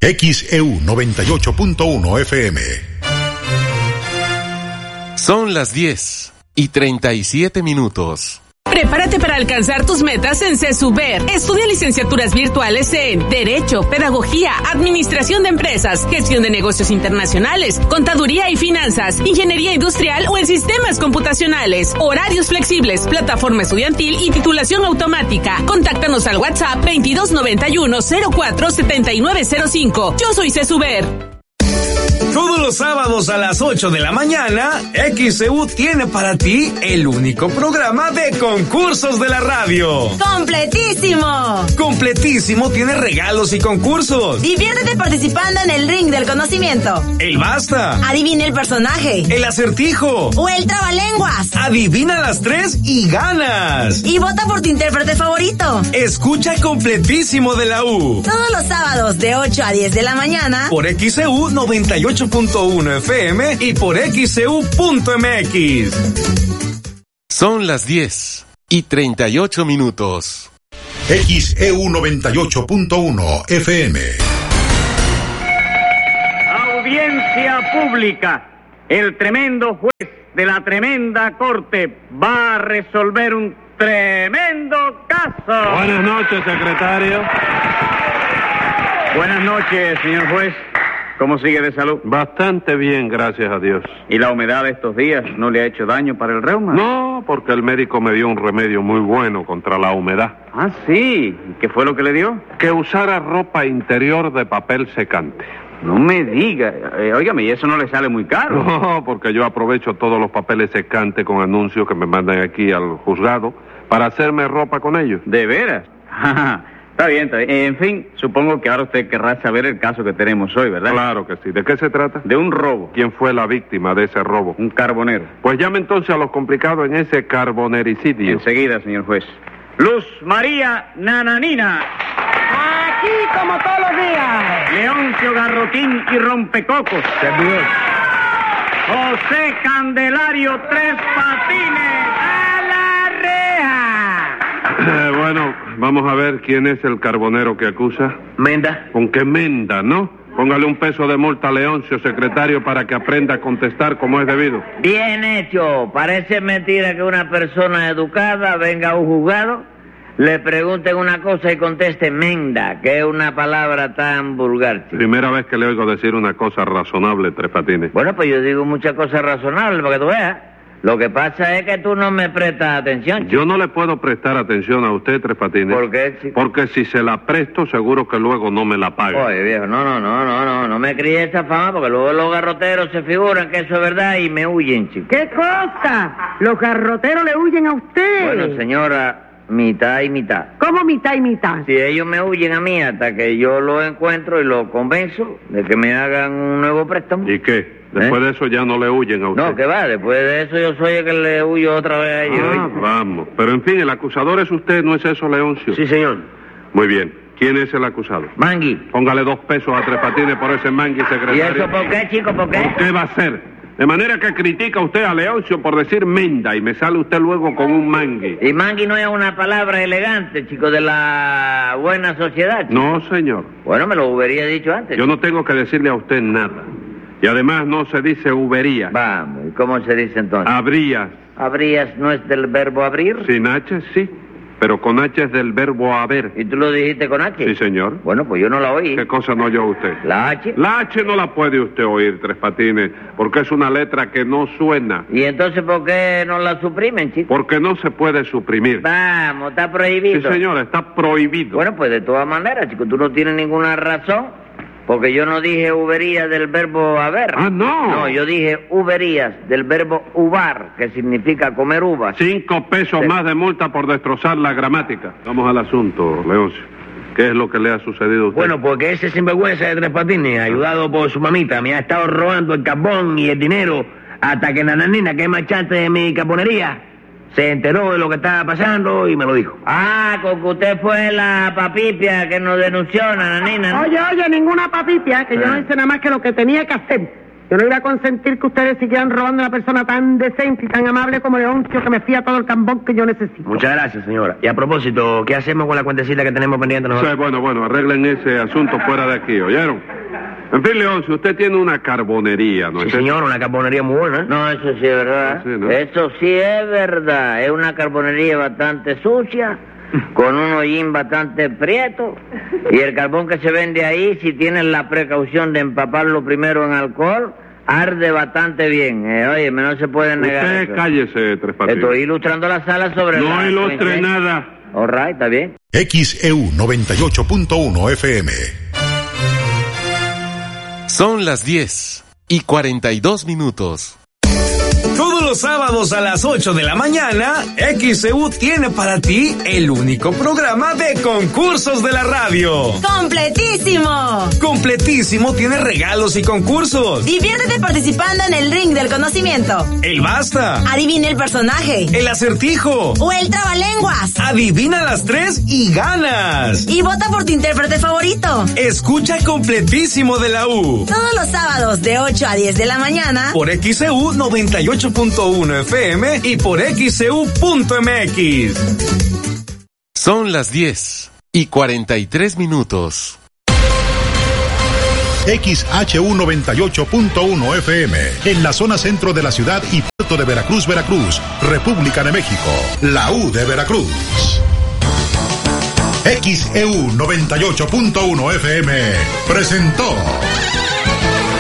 XEU 98.1 FM. Son las 10:37. Prepárate para alcanzar tus metas en CESUBER. Estudia licenciaturas virtuales en Derecho, Pedagogía, Administración de Empresas, Gestión de Negocios Internacionales, Contaduría y Finanzas, Ingeniería Industrial o en Sistemas Computacionales. Horarios flexibles, plataforma estudiantil y titulación automática. Contáctanos al WhatsApp 2291-047905. Yo soy CESUBER. Todos los sábados a las 8 de la mañana, XEU tiene para ti el único programa de concursos de la radio. ¡Completísimo! Completísimo tiene regalos y concursos. Diviértete participando en el ring del conocimiento. El basta. Adivina el personaje. El acertijo. O el trabalenguas. Adivina las 3 y ganas. Y vota por tu intérprete favorito. Escucha Completísimo de la U. Todos los sábados de 8 a 10 de la mañana. Por XEU 98.1 FM y por XEU.mx. Son las 10:38. XEU 98.1 FM. Audiencia pública. El tremendo juez de la tremenda corte va a resolver un tremendo caso. Buenas noches, secretario. Buenas noches, señor juez. ¿Cómo sigue de salud? Bastante bien, gracias a Dios. ¿Y la humedad de estos días no le ha hecho daño para el reuma? No, porque el médico me dio un remedio muy bueno contra la humedad. Ah, sí. ¿Qué fue lo que le dio? Que usara ropa interior de papel secante. No me diga. Óigame, ¿y eso no le sale muy caro? No, porque yo aprovecho todos los papeles secantes con anuncios que me mandan aquí al juzgado para hacerme ropa con ellos. ¿De veras? Está bien, está bien. En fin, supongo que ahora usted querrá saber el caso que tenemos hoy, ¿verdad? Claro que sí. ¿De qué se trata? De un robo. ¿Quién fue la víctima de ese robo? Un carbonero. Pues llame entonces a los complicados en ese carbonericidio. Enseguida, señor juez. Luz María Nananina. Aquí como todos los días. Leoncio Garrotín y Rompecocos. Servidor. José Candelario Tres Patines. ¡A la reja! Bueno, vamos a ver quién es el carbonero que acusa. Menda. ¿Con qué menda, no? Póngale un peso de multa a Leoncio, secretario, para que aprenda a contestar como es debido. Bien hecho. Parece mentira que una persona educada venga a un juzgado, le pregunten una cosa y conteste menda, que es una palabra tan vulgar, chico. Primera vez que le oigo decir una cosa razonable, Tres Patines. Bueno, pues yo digo muchas cosas razonables para que tú veas. Lo que pasa es que tú no me prestas atención, chico. Yo no le puedo prestar atención a usted, Tres Patines. ¿Por qué, chico? Porque si se la presto, seguro que luego no me la paga. Oye, viejo, no me críe esa fama, porque luego los garroteros se figuran que eso es verdad y me huyen, chico. ¿Qué cosa? Los garroteros le huyen a usted. Bueno, señora, mitad y mitad. ¿Cómo mitad y mitad? Si ellos me huyen a mí hasta que yo los encuentro y los convenzo de que me hagan un nuevo préstamo. ¿Y qué? Después de eso ya no le huyen a usted. No, que va, después de eso yo soy el que le huyo otra vez a ellos. Vamos. Pero en fin, el acusador es usted, ¿no es eso, Leoncio? Sí, señor. Muy bien. ¿Quién es el acusado? Mangui. Póngale 2 pesos a Tres Patines por ese Mangui, secretario. ¿Y eso por qué, chico? ¿Por qué? ¿Por qué va a ser? De manera que critica usted a Leoncio por decir menda y me sale usted luego con un mangui. Y mangui no es una palabra elegante, chico, de la buena sociedad, chico. No, señor. Bueno, me lo hubiera dicho antes. Yo no tengo que decirle a usted nada. Y además no se dice hubería. Vamos, ¿y cómo se dice entonces? Habrías. ¿Habrías no es del verbo abrir? Sin H, sí. Pero con H es del verbo haber. ¿Y tú lo dijiste con H? Sí, señor. Bueno, pues yo no la oí. ¿Qué cosa no oyó usted? ¿La H? La H no la puede usted oír, Tres Patines, porque es una letra que no suena. ¿Y entonces por qué no la suprimen, chico? Porque no se puede suprimir. Vamos, está prohibido. Sí, señor, está prohibido. Bueno, pues de todas maneras, chico, tú no tienes ninguna razón. Porque yo no dije uberías del verbo haber. Ah, no. No, yo dije uberías del verbo uvar, que significa comer uvas. 5 pesos más de multa por destrozar la gramática. Vamos al asunto, Leoncio. ¿Qué es lo que le ha sucedido a usted? Bueno, porque ese sinvergüenza de Tres Patines, ayudado por su mamita, me ha estado robando el carbón y el dinero hasta que Nananina, que es marchante de mi carbonería, se enteró de lo que estaba pasando y me lo dijo. Ah, con que usted fue la papipia que nos denunció, Nananina, ¿no? Oye, ninguna papipia, que yo no hice nada más que lo que tenía que hacer. Yo no iba a consentir que ustedes siguieran robando a una persona tan decente y tan amable como Leoncio, que me fía todo el cambón que yo necesito. Muchas gracias, señora. Y a propósito, ¿qué hacemos con la cuentecita que tenemos pendiente nosotros? Sí, bueno, arreglen ese asunto fuera de aquí, ¿oyeron? En fin, Leoncio, usted tiene una carbonería, ¿no? Sí, señor, una carbonería muy buena, ¿eh? No, eso sí es verdad. Sí, ¿no? Eso sí es verdad. Es una carbonería bastante sucia, con un hollín bastante prieto. Y el carbón que se vende ahí, si tienen la precaución de empaparlo primero en alcohol, arde bastante bien. Oye, no se puede negar Usted eso. cállese, Tres Patines. Estoy ilustrando la sala sobre No ilustre nada. All right, está bien. XEU 98.1 FM. Son las 10:42 minutos. Todos los sábados a las 8 de la mañana, XEU tiene para ti el único programa de concursos de la radio. ¡Completísimo! Completísimo tiene regalos y concursos. Diviértete participando en el ring del conocimiento. El basta. Adivina el personaje. El acertijo. O el trabalenguas. Adivina las 3 y ganas. Y vota por tu intérprete favorito. Escucha Completísimo de la U. Todos los sábados de 8 a 10 de la mañana. Por XEU 98.1 FM y por XEU.mx. Son las 10:43 minutos. XHU 98.1 FM, en la zona centro de la ciudad y puerto de Veracruz, Veracruz, República de México, la U de Veracruz. XEU 98.1 FM presentó